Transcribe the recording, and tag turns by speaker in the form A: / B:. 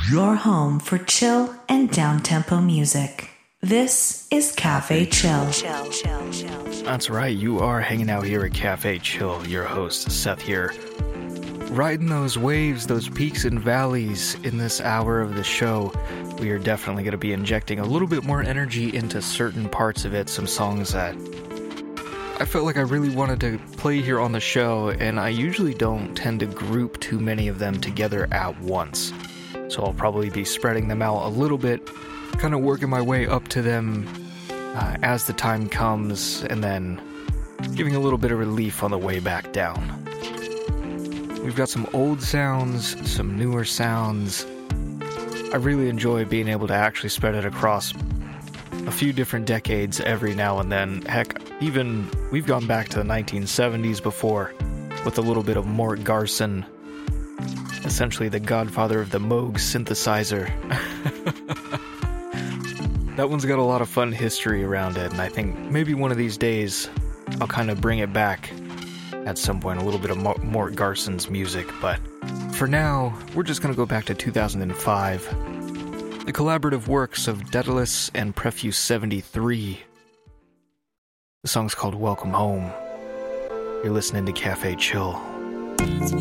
A: your home for chill and down-tempo music. This is Cafe Chill.
B: That's right, you are hanging out here at Cafe Chill. Your host, Seth here. Riding those waves, those peaks and valleys in this hour of the show. We are definitely going to be injecting a little bit more energy into certain parts of it, some songs that I felt like I really wanted to play here on the show, and I usually don't tend to group too many of them together at once. So I'll probably be spreading them out a little bit, kind of working my way up to them as the time comes, and then giving a little bit of relief on the way back down. We've got some old sounds, some newer sounds. I really enjoy being able to actually spread it across a few different decades every now and then. Heck, even we've gone back to the 1970s before with a little bit of Mort Garson, essentially the godfather of the Moog synthesizer. That one's got a lot of fun history around it, and I think maybe one of these days I'll kind of bring it back at some point, a little bit of Mort Garson's music, but for now, we're just going to go back to 2005. The collaborative works of Daedalus and Prefuse 73. The song's called Welcome Home. You're listening to Cafe Chill.